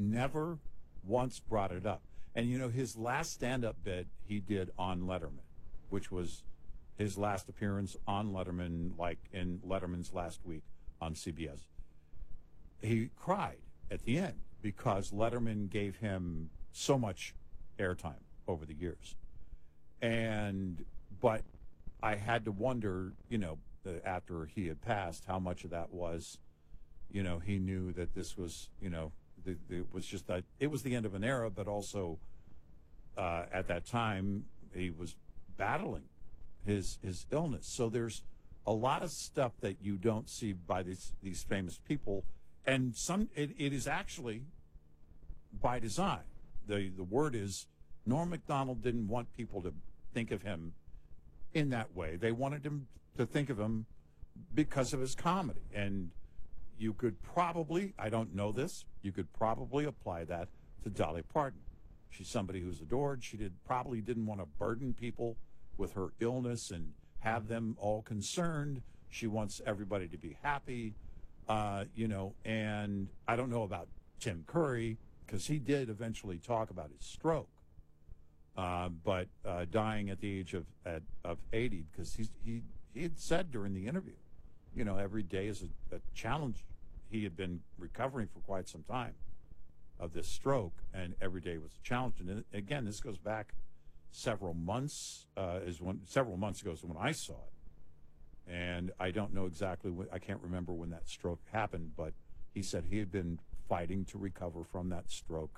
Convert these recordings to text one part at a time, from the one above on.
never once brought it up. And, his last stand-up bit he did on Letterman, which was his last appearance on Letterman, like in Letterman's last week on CBS. He cried at the end because Letterman gave him so much airtime over the years. But I had to wonder, after he had passed, how much of that was, he knew that this was, it was just that it was the end of an era, but also at that time he was battling his illness. So there's a lot of stuff that you don't see by these famous people, and it is actually by design. The word is Norm Macdonald didn't want people to think of him in that way. They wanted him to think of him because of his comedy. And you could probably, I don't know this, you could probably apply that to Dolly Parton. She's somebody who's adored. She probably didn't want to burden people with her illness and have them all concerned. She wants everybody to be happy, and I don't know about Tim Curry, because he did eventually talk about his stroke, but dying at the age of 80, because he had said during the interview, every day is a challenge. He had been recovering for quite some time of this stroke, and every day was a challenge. And again, this goes back several months. Several months ago is when I saw it, and I don't know exactly I can't remember when that stroke happened, but he said he had been fighting to recover from that stroke,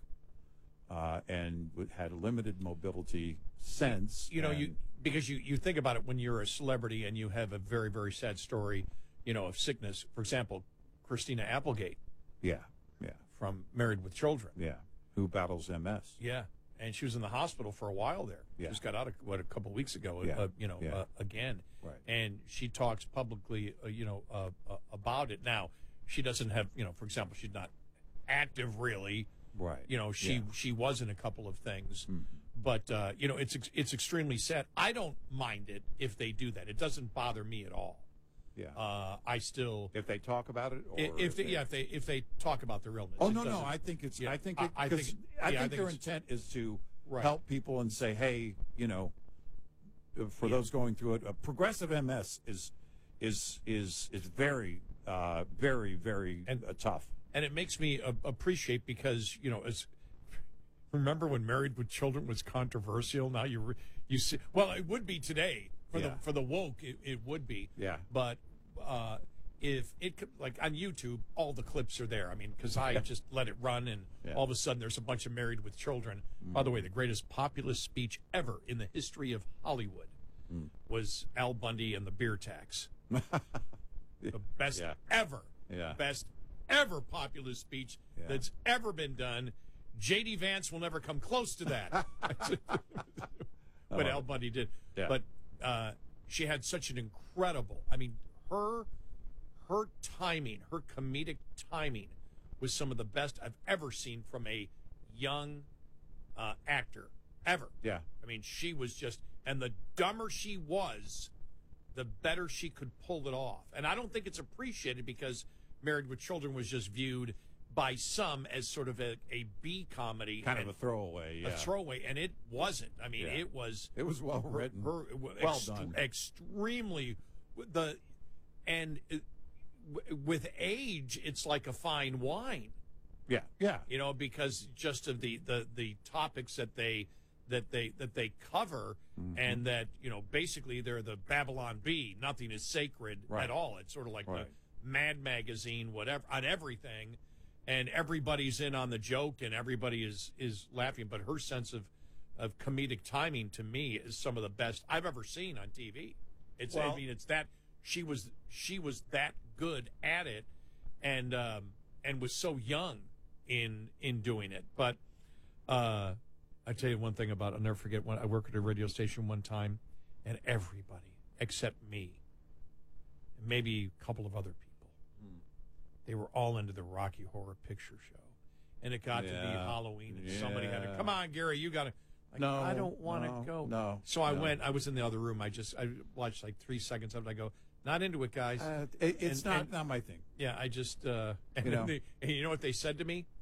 and had limited mobility since. Because you think about it when you're a celebrity and you have a very, very sad story, of sickness. For example, Christina Applegate. Yeah. From Married with Children. Yeah. Who battles MS. Yeah. And she was in the hospital for a while there. Yeah. Just got out a couple of weeks ago, again. Right. And she talks publicly, about it. Now, she doesn't have, for example, she's not active really. Right. She was in a couple of things. Mm-hmm. But, it's extremely sad. I don't mind it if they do that. It doesn't bother me at all. Yeah. I still, if they talk about it, or if they talk about their illness. Oh, no. I think it's. Yeah, I think their intent is to help people and say, hey, for those going through it, progressive MS is very, very, very tough. And it makes me appreciate, because remember when Married with Children was controversial? Now you see. Well, it would be today. For the woke, it would be. Yeah. But if it could, like on YouTube, all the clips are there. I mean, because I just let it run, and all of a sudden there's a bunch of Married with Children. By the way, the greatest populist speech ever in the history of Hollywood was Al Bundy and the beer tax. The best ever. Yeah. Best ever populist speech that's ever been done. J.D. Vance will never come close to that. But Al Bundy did. Yeah. But she had such an incredible, her timing, her comedic timing was some of the best I've ever seen from a young actor ever. Yeah. She was just, and the dumber she was, the better she could pull it off. And I don't think it's appreciated, because Married with Children was just viewed by some as sort of a B comedy, kind of a throwaway, and it wasn't. It was well written, well done, extremely with age, it's like a fine wine. Yeah. Because just of the topics that they cover, and that basically they're the Babylon Bee. Nothing is sacred at all. It's sort of like the Mad Magazine, whatever, on everything. And everybody's in on the joke, and everybody is laughing. But her sense of comedic timing, to me, is some of the best I've ever seen on TV. It's that she was that good at it, and was so young in doing it. But I tell you one thing I'll never forget, when I worked at a radio station one time, and everybody except me, and maybe a couple of other people, they were all into the Rocky Horror Picture Show. And it got to be Halloween, and somebody had to, come on, Gary, you got to. No, I don't want to go. No. So I went. I was in the other room. I watched like 3 seconds of it. I go, not into it, guys. It's not my thing. Yeah, I just. And you know what they said to me?